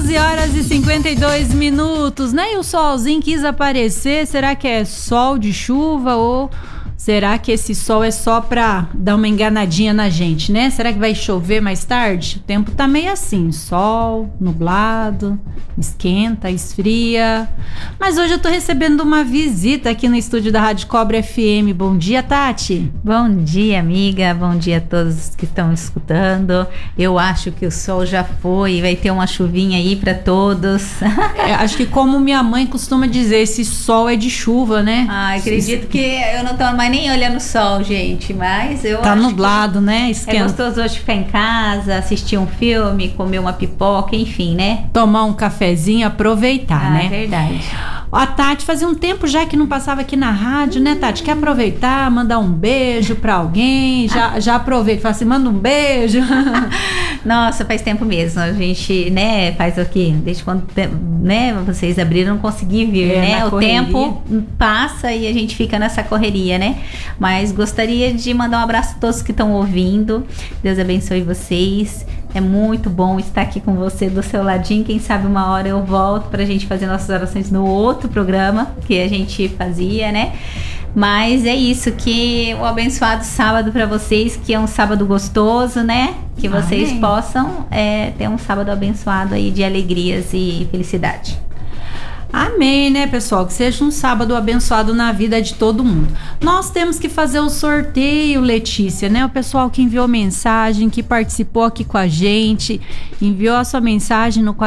11h52, né? E o solzinho quis aparecer, será que é sol de chuva ou será que esse sol é só pra dar uma enganadinha na gente, né? Será que vai chover mais tarde? O tempo tá meio assim, sol, nublado, esquenta, esfria. Mas hoje eu tô recebendo uma visita aqui no estúdio da Rádio Cobra FM. Bom dia, Tati. Bom dia, amiga. Bom dia a todos que estão escutando. Eu acho que o sol já foi, vai ter uma chuvinha aí pra todos. Acho que como minha mãe costuma dizer, esse sol é de chuva, né? Acredito que eu não tô mais nem olhando o sol, gente, mas eu tá acho nublado, né? Esquenta. É gostoso hoje ficar em casa, assistir um filme, comer uma pipoca, enfim, né? Tomar um cafezinho, aproveitar, né? É verdade. A Tati fazia um tempo já que não passava aqui na rádio, né, Tati? Quer aproveitar, mandar um beijo pra alguém? Já aproveita, fala assim, manda um beijo. Nossa, faz tempo mesmo. A gente, né, faz o quê? Desde quando, né, vocês abriram, não consegui vir, né? O tempo passa e a gente fica nessa correria, né? Mas gostaria de mandar um abraço a todos que estão ouvindo. Deus abençoe vocês. É muito bom estar aqui com você do seu ladinho. Quem sabe uma hora eu volto pra gente fazer nossas orações no outro programa que a gente fazia, né? Mas é isso, que um abençoado sábado pra vocês, que é um sábado gostoso, né? Que vocês possam ter um sábado abençoado aí de alegrias e felicidade. Amém, né, pessoal? Que seja um sábado abençoado na vida de todo mundo. Nós temos que fazer o sorteio, Letícia, né? O pessoal que enviou mensagem, que participou aqui com a gente, enviou a sua mensagem no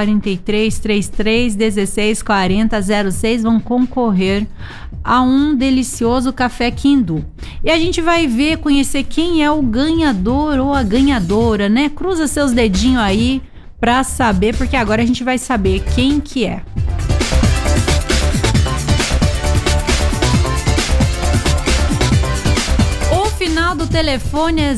4333164006, vão concorrer a um delicioso café Quindu. E a gente vai ver, conhecer quem é o ganhador ou a ganhadora, né? Cruza seus dedinhos aí pra saber, porque agora a gente vai saber quem que é. Do telefone é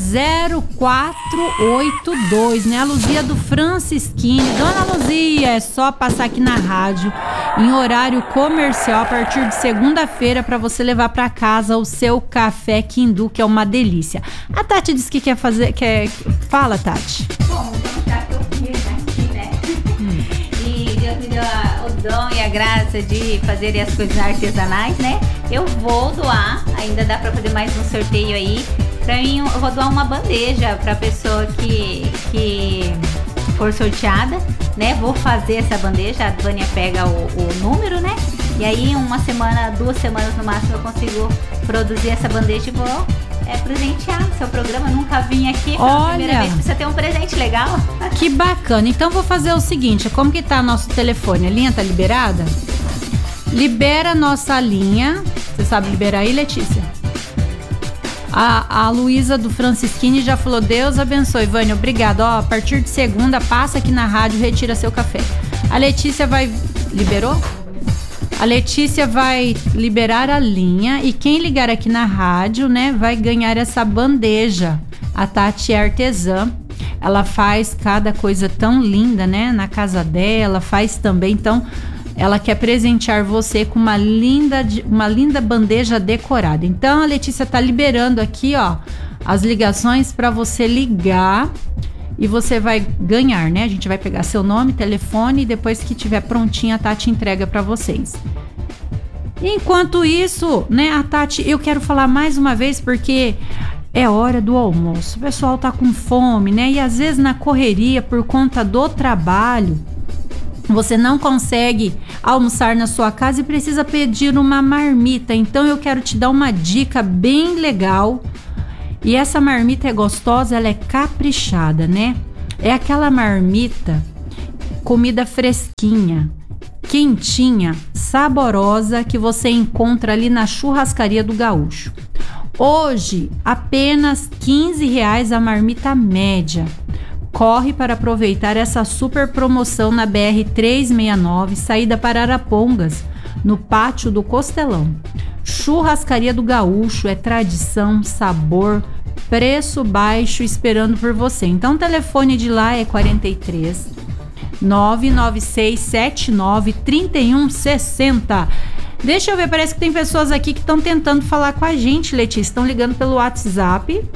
0482, né? A Luzia do Francisquini. Dona Luzia, é só passar aqui na rádio em horário comercial a partir de segunda-feira para você levar para casa o seu café Quindu, que é uma delícia. A Tati disse que quer fazer... Fala, Tati. Bom, já que eu fiz aqui, né? E Deus me deu o dom e a graça de fazer as coisas artesanais, né? Eu vou doar, ainda dá para fazer mais um sorteio aí. Pra mim, eu vou doar uma bandeja pra pessoa que for sorteada, né? Vou fazer essa bandeja, a Vânia pega o número, né? E aí, 1 semana, 2 semanas no máximo, eu consigo produzir essa bandeja e vou presentear no seu programa. Eu nunca vim aqui pela primeira vez, precisa ter um presente legal. Que bacana. Então, vou fazer o seguinte, como que tá nosso telefone? A linha tá liberada? Libera a nossa linha. Você sabe liberar aí, Letícia? A Luísa do Francisquini já falou, Deus abençoe, Vânia, obrigado. Ó, a partir de segunda, passa aqui na rádio, retira seu café. A Letícia vai... Liberou? A Letícia vai liberar a linha e quem ligar aqui na rádio, né, vai ganhar essa bandeja. A Tati é artesã. Ela faz cada coisa tão linda, né, na casa dela, faz também, então... Ela quer presentear você com uma linda bandeja decorada. Então, a Letícia tá liberando aqui, ó, as ligações para você ligar e você vai ganhar, né? A gente vai pegar seu nome, telefone e depois que tiver prontinha, a Tati entrega para vocês. Enquanto isso, né, a Tati, eu quero falar mais uma vez porque é hora do almoço. O pessoal tá com fome, né? E às vezes na correria, por conta do trabalho, você não consegue almoçar na sua casa e precisa pedir uma marmita. Então eu quero te dar uma dica bem legal. E essa marmita é gostosa, ela é caprichada, né? É aquela marmita, comida fresquinha, quentinha, saborosa, que você encontra ali na Churrascaria do Gaúcho. Hoje, apenas R$15 a marmita média. Corre para aproveitar essa super promoção na BR-369, saída para Arapongas, no Pátio do Costelão. Churrascaria do Gaúcho é tradição, sabor, preço baixo esperando por você. Então o telefone de lá é 43 99679 3160. Deixa eu ver, parece que tem pessoas aqui que estão tentando falar com a gente, Letícia. Estão ligando pelo WhatsApp.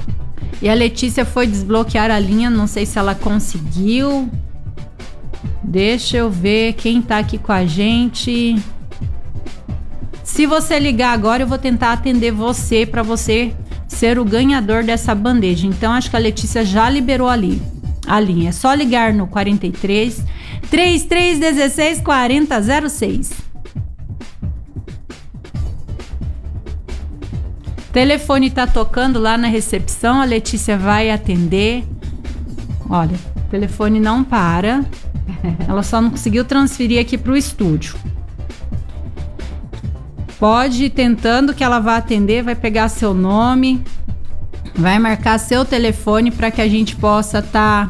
E a Letícia foi desbloquear a linha, não sei se ela conseguiu. Deixa eu ver quem tá aqui com a gente. Se você ligar agora, eu vou tentar atender você para você ser o ganhador dessa bandeja. Então, acho que a Letícia já liberou a linha. É só ligar no 43 3316 4006. O telefone tá tocando lá na recepção, a Letícia vai atender. Olha, o telefone não para. Ela só não conseguiu transferir aqui pro estúdio. Pode ir tentando que ela vá atender, vai pegar seu nome, vai marcar seu telefone para que a gente possa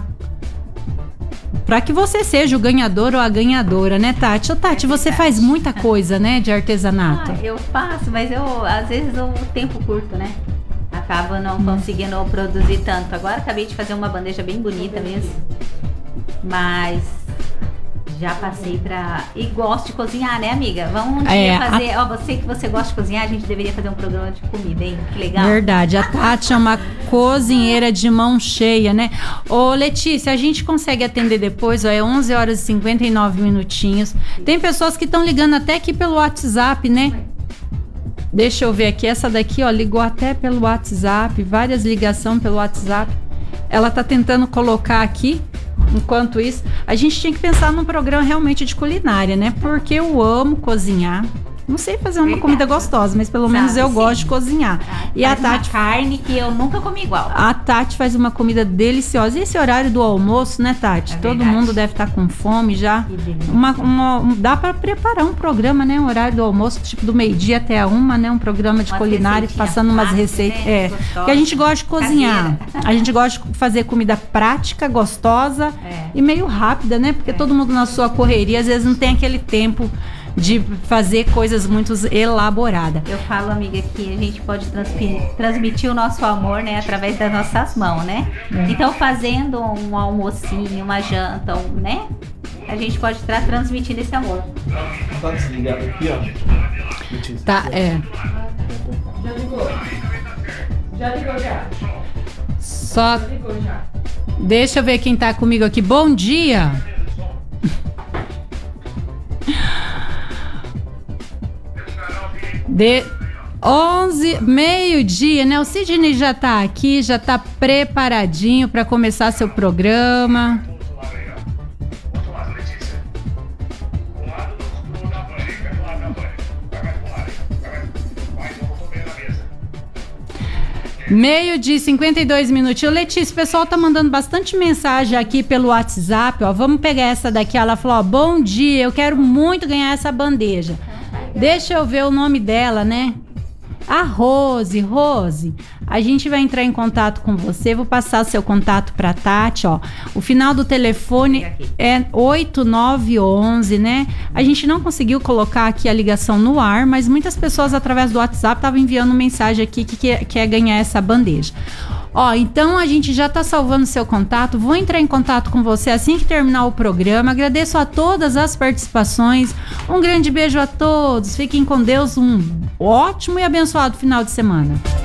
para que você seja o ganhador ou a ganhadora, né, Tati? Ô, Tati, você faz muita coisa, né, de artesanato. Eu faço, mas às vezes o tempo curto, né? Acabo não conseguindo produzir tanto. Agora acabei de fazer uma bandeja bem bonita mesmo. Mas já passei e gosto de cozinhar, né, amiga? Vamos um dia fazer. Você que você gosta de cozinhar, a gente deveria fazer um programa de comida, hein? Que legal. Verdade. A Tati é uma cozinheira de mão cheia, né? Ô, Letícia, a gente consegue atender depois, é 11 horas e 59 minutinhos. Tem pessoas que estão ligando até aqui pelo WhatsApp, né? Deixa eu ver aqui. Essa daqui, ligou até pelo WhatsApp. Várias ligações pelo WhatsApp. Ela tá tentando colocar aqui. Enquanto isso, a gente tinha que pensar num programa realmente de culinária, né? Porque eu amo cozinhar. Não sei fazer uma comida gostosa, mas pelo menos eu gosto de cozinhar. E a Tati, uma carne que eu nunca comi igual. A Tati faz uma comida deliciosa. E esse horário do almoço, né, Tati? Todo mundo deve estar com fome já. Dá para preparar um programa, né? Um horário do almoço, tipo do meio-dia até a 1, né? Um programa de culinária, passando umas receitas. Né? Porque a gente gosta de cozinhar. Caseira. A gente gosta de fazer comida prática, gostosa e meio rápida, né? Porque todo mundo na sua correria, às vezes não tem aquele tempo de fazer coisas muito elaboradas. Eu falo, amiga, que a gente pode transmitir o nosso amor, né, através das nossas mãos, né? Então, fazendo um almocinho, uma janta, né? A gente pode estar transmitindo esse amor. Tá desligado aqui, ó. Tá, Já ligou já. Só deixa eu ver quem tá comigo aqui. Bom dia. De 11, meio-dia, né? O Sidney já tá aqui, já tá preparadinho para começar seu programa. Meio-dia, 52 minutinhos. Letícia, o pessoal tá mandando bastante mensagem aqui pelo WhatsApp, ó. Vamos pegar essa daqui. Ela falou, ó, bom dia, eu quero muito ganhar essa bandeja. Deixa eu ver o nome dela, né? A Rose, a gente vai entrar em contato com você, vou passar seu contato pra Tati, ó. O final do telefone é 8911, né? A gente não conseguiu colocar aqui a ligação no ar, mas muitas pessoas através do WhatsApp estavam enviando mensagem aqui que quer ganhar essa bandeja. Ó, então a gente já tá salvando seu contato, vou entrar em contato com você assim que terminar o programa. Agradeço a todas as participações, um grande beijo a todos, fiquem com Deus, um ótimo e abençoado final de semana.